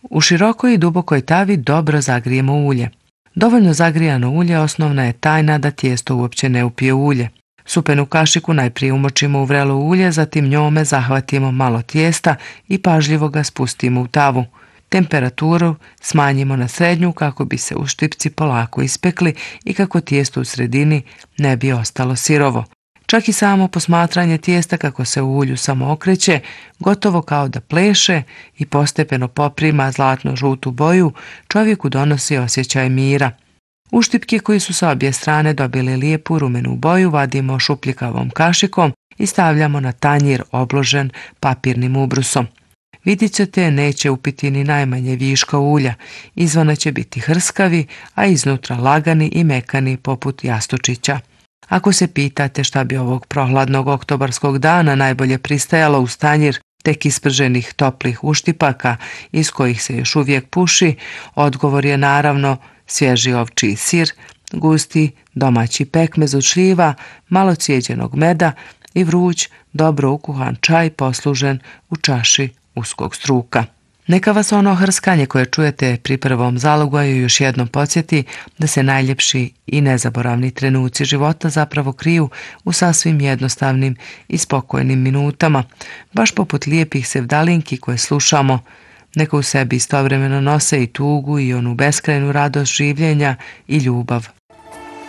U širokoj i dubokoj tavi dobro zagrijemo ulje. Dovoljno zagrijano ulje osnovna je tajna da tijesto uopće ne upije ulje. Supenu kašiku najprije umočimo u vrelo ulje, zatim njome zahvatimo malo tijesta i pažljivo ga spustimo u tavu. Temperaturu smanjimo na srednju kako bi se uštipci polako ispekli i kako tijesto u sredini ne bi ostalo sirovo. Čak i samo posmatranje tijesta kako se u ulju samo okreće, gotovo kao da pleše i postepeno poprima zlatno-žutu boju, čovjeku donosi osjećaj mira. Uštipke koji su sa obje strane dobili lijepu rumenu boju vadimo šupljikavom kašikom i stavljamo na tanjir obložen papirnim ubrusom. Vidjet ćete, neće upiti ni najmanje viška ulja, izvana će biti hrskavi, a iznutra lagani i mekani poput jastučića. Ako se pitate šta bi ovog prohladnog oktobarskog dana najbolje pristajalo uz tanjir tek isprženih toplih uštipaka iz kojih se još uvijek puši, odgovor je naravno svježi ovčji sir, gusti domaći pekmez od šljiva, malo cijeđenog meda i vruć, dobro ukuhan čaj poslužen u čaši uskog struka. Neka vas ono hrskanje koje čujete pri prvom zalogaju još jednom podsjeti da se najljepši i nezaboravni trenuci života zapravo kriju u sasvim jednostavnim i spokojnim minutama, baš poput lijepih sevdalinki koje slušamo. Neka u sebi istovremeno nose i tugu i onu beskrajnu radost življenja i ljubav